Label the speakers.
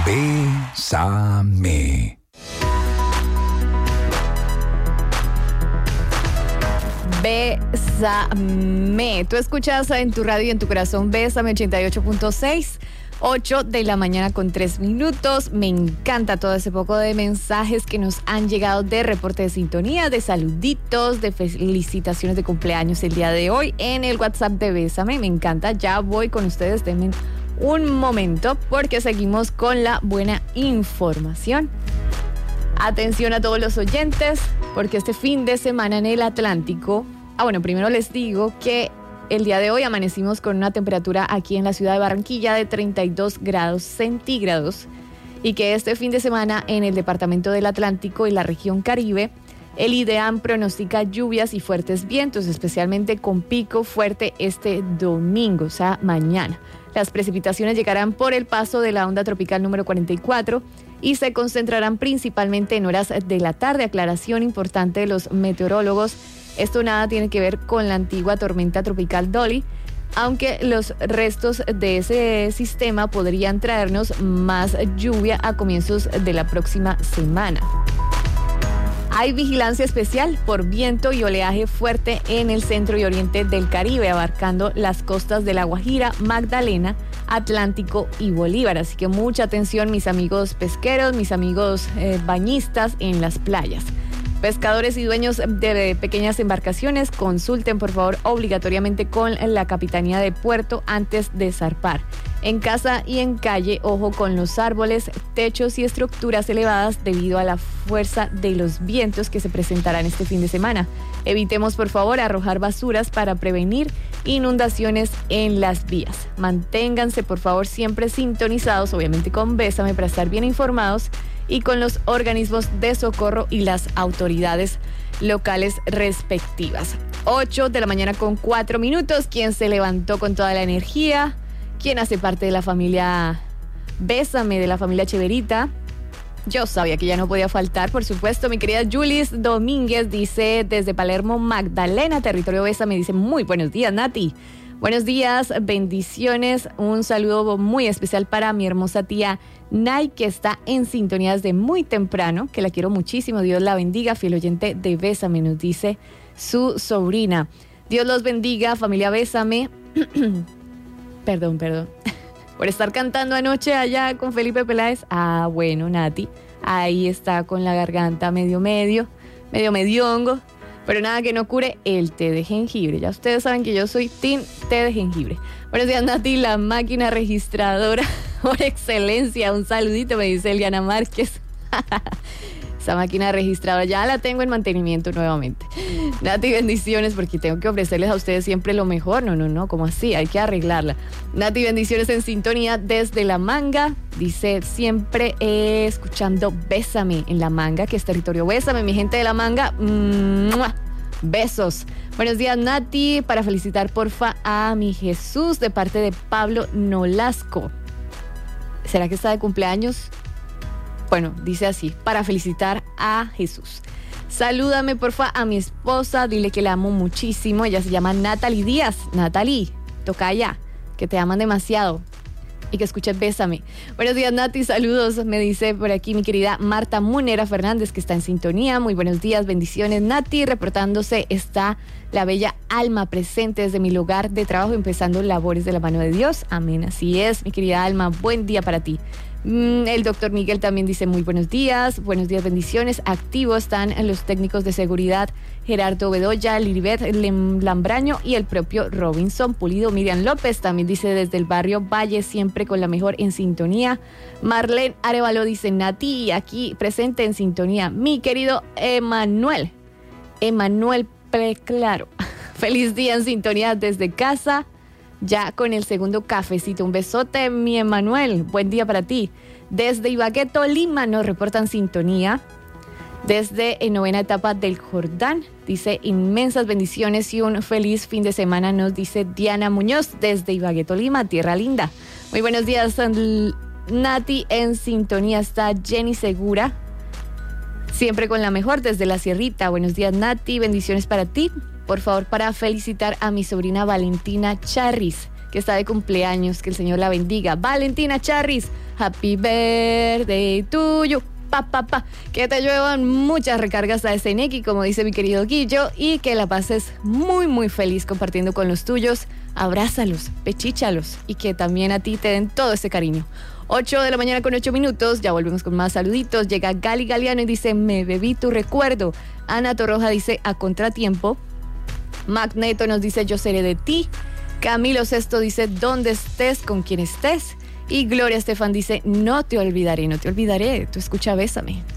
Speaker 1: Bésame.
Speaker 2: Bésame. Tú escuchas en tu radio y en tu corazón Bésame 88.6. 8 de la mañana con 3 minutos. Me encanta todo ese poco de mensajes que nos han llegado de reporte de sintonía, de saluditos, de felicitaciones de cumpleaños el día de hoy en el WhatsApp de Bésame. Me encanta. Ya voy con ustedes. Denme un momento porque seguimos con la buena información. Atención a todos los oyentes porque este fin de semana en el Atlántico, primero les digo que el día de hoy amanecimos con una temperatura aquí en la ciudad de Barranquilla de 32 grados centígrados y que este fin de semana en el departamento del Atlántico y la región Caribe, el IDEAM pronostica lluvias y fuertes vientos, especialmente con pico fuerte este domingo, o sea, mañana. Las precipitaciones llegarán por el paso de la onda tropical número 44 y se concentrarán principalmente en horas de la tarde. Aclaración importante de los meteorólogos. Esto nada tiene que ver con la antigua tormenta tropical Dolly, aunque los restos de ese sistema podrían traernos más lluvia a comienzos de la próxima semana. Hay vigilancia especial por viento y oleaje fuerte en el centro y oriente del Caribe, abarcando las costas de La Guajira, Magdalena, Atlántico y Bolívar. Así que mucha atención, mis amigos pesqueros, mis amigos bañistas en las playas. Pescadores y dueños de pequeñas embarcaciones, consulten por favor obligatoriamente con la Capitanía de Puerto antes de zarpar. En casa y en calle, ojo con los árboles, techos y estructuras elevadas debido a la fuerza de los vientos que se presentarán este fin de semana. Evitemos por favor arrojar basuras para prevenir inundaciones en las vías. Manténganse por favor siempre sintonizados, obviamente con Bésame, para estar bien informados y con los organismos de socorro y las autoridades locales respectivas. 8 de la mañana con 4 minutos. ¿Quién se levantó con toda la energía? ¿Quién hace parte de la familia Bésame, de la familia Cheverita? Yo sabía que ya no podía faltar, por supuesto. Mi querida Julis Domínguez dice desde Palermo, Magdalena, territorio Bésame, dice muy buenos días, Nati. Buenos días, bendiciones. Un saludo muy especial para mi hermosa tía Nay, que está en sintonía desde muy temprano, que la quiero muchísimo. Dios la bendiga, fiel oyente de Bésame, nos dice su sobrina. Dios los bendiga, familia Bésame. Perdón, por estar cantando anoche allá con Felipe Peláez. Ah, bueno, Nati, ahí está con la garganta medio mediongo. Pero nada que no cure el té de jengibre. Ya ustedes saben que yo soy team té de jengibre. Buenos días, Nati, la máquina registradora por excelencia. Un saludito, me dice Eliana Márquez. Esa máquina registradora ya la tengo en mantenimiento nuevamente. Nati, bendiciones, porque tengo que ofrecerles a ustedes siempre lo mejor. No, ¿cómo así? Hay que arreglarla. Nati, bendiciones en sintonía desde La Manga. Dice, siempre escuchando Bésame en La Manga, que es territorio Bésame, mi gente de La Manga. ¡Mua! Besos. Buenos días, Nati, para felicitar porfa a mi Jesús de parte de Pablo Nolasco. ¿Será que está de cumpleaños? Bueno, dice así, para felicitar a Jesús. Salúdame porfa a mi esposa, dile que la amo muchísimo. Ella se llama Natalie Díaz. Natalie, toca allá, que te aman demasiado y que escuches Bésame. Buenos días, Nati, saludos, me dice por aquí mi querida Marta Munera Fernández, que está en sintonía. Muy buenos días, bendiciones, Nati. Reportándose está la bella Alma, presente desde mi lugar de trabajo, empezando labores de la mano de Dios. Amén, así es, mi querida Alma, buen día para ti. El doctor Miguel también dice muy buenos días, bendiciones. Activos están los técnicos de seguridad Gerardo Bedoya, Liribet Lambraño y el propio Robinson Pulido. Miriam López también dice desde el barrio Valle, siempre con la mejor en sintonía. Marlene Arevalo dice, Nati, aquí presente en sintonía. Mi querido Emanuel Preclaro, feliz día en sintonía desde casa. Ya con el segundo cafecito. Un besote, mi Emanuel. Buen día para ti. Desde Ibagué, Tolima, nos reportan sintonía. Desde novena etapa del Jordán. Dice inmensas bendiciones y un feliz fin de semana, nos dice Diana Muñoz desde Ibagué, Tolima, tierra linda. Muy buenos días, Nati. En sintonía está Jenny Segura. Siempre con la mejor desde la Sierrita. Buenos días, Nati. Bendiciones para ti. Por favor, para felicitar a mi sobrina Valentina Charris, que está de cumpleaños, que el Señor la bendiga. Valentina Charris, happy birthday to you. Que te lluevan muchas recargas a Seneki, como dice mi querido Guillo, y que la pases muy, muy feliz compartiendo con los tuyos. Abrázalos, pechíchalos y que también a ti te den todo ese cariño. 8 de la mañana con 8 minutos, ya volvemos con más saluditos. Llega Gali Galeano y dice, me bebí tu recuerdo. Ana Torroja dice, a contratiempo. Magneto nos dice, yo seré de ti. Camilo Sesto dice, donde estés, con quien estés. Y Gloria Estefan dice, no te olvidaré, no te olvidaré. Tú escucha, bésame.